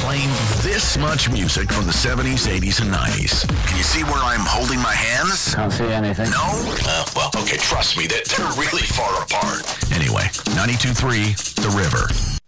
playing this much music from the 70s, 80s, and 90s. Can you see where I'm holding my hands? Can't see anything. No? Well, okay, trust me, they're really far apart. Anyway, 92.3, The River.